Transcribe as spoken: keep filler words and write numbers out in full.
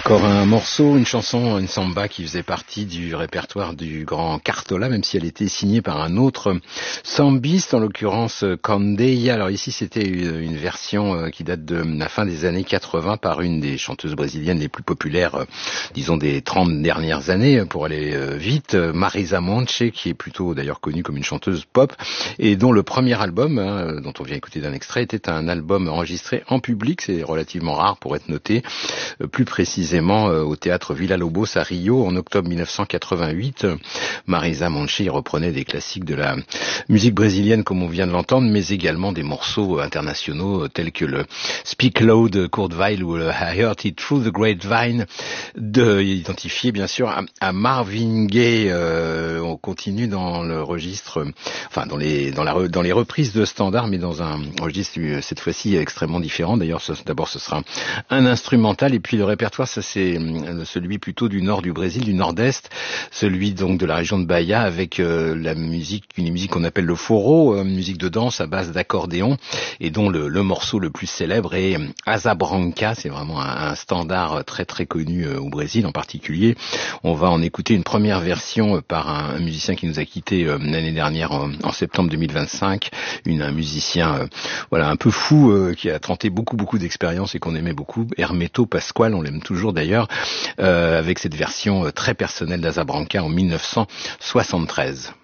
Encore un morceau, une chanson, une samba qui faisait partie du répertoire du grand Cartola, même si elle était signée par un autre sambiste, en l'occurrence Candeia. Alors ici, c'était une version qui date de la fin des années quatre-vingts par une des chanteuses brésiliennes les plus populaires, disons des trente dernières années, pour aller vite, Marisa Monte, qui est plutôt d'ailleurs connue comme une chanteuse pop, et dont le premier album, hein, dont on vient écouter d'un extrait, était un album enregistré en public. C'est relativement rare pour être noté, plus précisément au théâtre Villa-Lobos à Rio en octobre mille neuf cent quatre-vingt-huit. Marisa Monte reprenait des classiques de la musique brésilienne comme on vient de l'entendre, mais également des morceaux internationaux tels que le Speak Loud Kurt Weill ou le I Heard It Through the Grapevine, de, identifié bien sûr à, à Marvin Gaye. Euh, on continue dans le registre, enfin dans les dans la dans les reprises de standards, mais dans un registre cette fois-ci extrêmement différent. D'ailleurs, ce, d'abord ce sera un instrumental, et puis le répertoire, ça c'est celui plutôt du nord du Brésil, du nord-est, celui donc de la région de Bahia, avec euh, la musique, une musique qu'on appelle le forró, euh, musique de danse à base d'accordéon, et dont le, le morceau le plus célèbre est Asa Branca. C'est vraiment un, un standard très très connu euh, au Brésil en particulier. On va en écouter une première version euh, par un, un musicien qui nous a quitté euh, l'année dernière en, en septembre deux mille vingt-cinq, une, un musicien euh, voilà un peu fou euh, qui a tenté beaucoup beaucoup d'expériences et qu'on aimait beaucoup, Hermeto Pascoal, on l'aime toujours d'ailleurs, euh, avec cette version très personnelle d'Asa Branca en mille neuf cent soixante-treize.